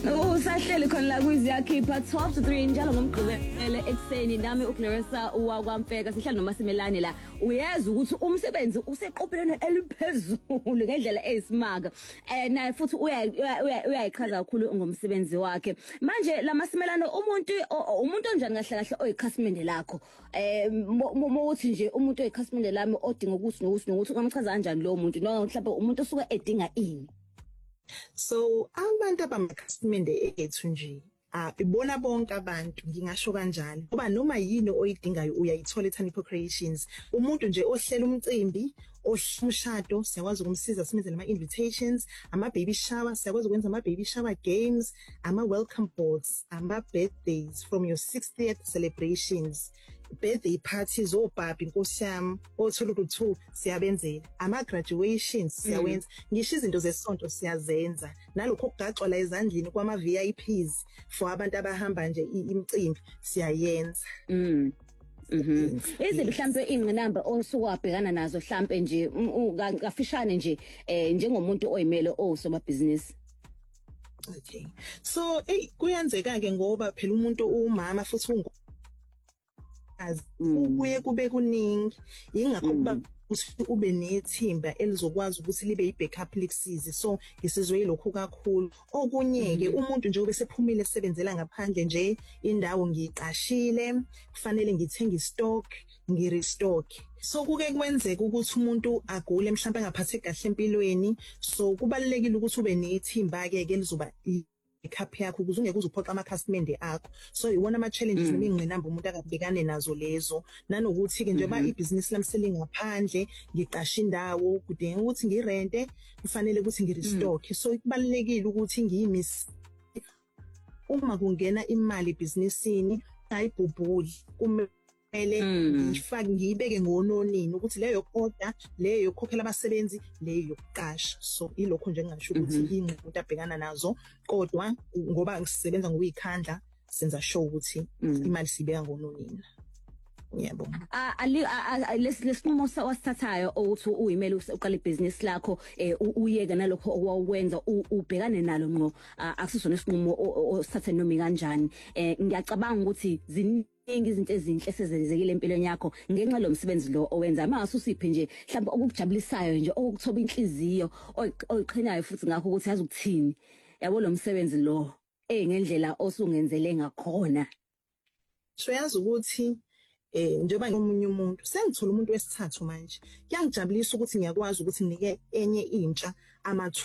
Usahleli khona la kwiziyakhipha 12 to 3 njalo ngomgqibelo ekseni nami uClarissa uwakwamfeka sihlala noMasimelane la uyeza ukuthi umsebenzi useqophelweni eliphezulu ngendlela eyisimanga naye futhi uyayichaza kakhulu ngomsebenzi wakhe manje laMasimelane umuntu onjani kahle kahle oyikhasimende lakho uthi nje umuntu oyikhasimende lami odinga ukuthi nokuthi ungamchaza kanjani lo muntu noma mhlawumbe umuntu osuke edinga ini. So abantu abamakhasimende ethu nje ibona bonke abantu ngingasho kanjalo ngoba noma yini oyidingayo uyayithola eThanipo Creations umuntu nje ohlela umcimbi umshado siyakwazi ukumsiza simenzele ama-invitations ama-baby shower siyakwazi ukwenza ama-baby shower games ama-welcome boards ama-birthdays from your 60th celebrations birthday parties obhabhi inkosi yami othuluku 2 siyabenzela ama-graduations siyawenza ngisho izinto zesonto siyazenza nalokho okugaxwa la ezandleni kwama-VIPs for abantu abahamba nje imicimbi siyayenza. Izinto mhlambe ingqinamba osukwabhekana nazo mhlambe nje kafishane nje njengomuntu oyimele osomabhizinisi. Okay. So kuyenzeka ke ngoba phela umuntu umama futhi kubuye kube kuningi ingakho kuba ube nethimba elizokwazi ukuthi libe i-backup likusize so ngisizwe yilokho kakhulu okunye ke umuntu nje obesephumile esebenzela ngaphandle nje indawo ngiyiqashile kufanele ngithenga istock ngirestock so kuke kwenzeka ukuthi umuntu agule mhlawumbe engaphatheki kahle empilweni so kubalekile ukuthi ube nethimba ke lizoba backup yakho ukuze ungeke uzuphoqa amakhasimende akho so iwona ama-challenges noma ingqinamba umuntu akabhekane nazo lezo nanokuthi ke njengoba ibhizinisi lami selingaphandle ngiqasha indawo kudinga ukuthi ngirente kufanele ukuthi ngirestock so kubalekile ukuthi ngiyimis uma kungena imali ebhizinisini ayibhubhuli ngifake ngiyibeke ngononini ukuthi leyo order leyo yokukhokhela abasebenzi leyo yokuqasha so ilokho nje ngingasho ukuthi ingqinamba abhekana nazo kodwa ngoba ngisebenza ngokuyikhandla senza sure ukuthi imali sibeka ngononini. Yebo. Lesinqumo wasithathayo ukuthi uyimele uqala ibhizinisi lakho uyeke nalokho owawenza ubhekane nalo ngqo akusisona isinqumo osithathe noma kanjani ngiyacabanga ukuthi iningi izinto ezinhle esezenzekile empilweni yakho ngenxa lomsebenzi lo owenza mase usiphe nje mhlawumbe okukujabulisayo nje okuthoba inhliziyo oyiqhenayo futhi ngakho ukuthi yazi ukuthini yabo lo msebenzi lo ngendlela osungenzele ngakhona. So yazi ukuthi njengoba ngomunye umuntu sengithola umuntu wesithathu manje kuyangijabulisa ukuthi ngiyakwazi ukuthi nginike enye intsha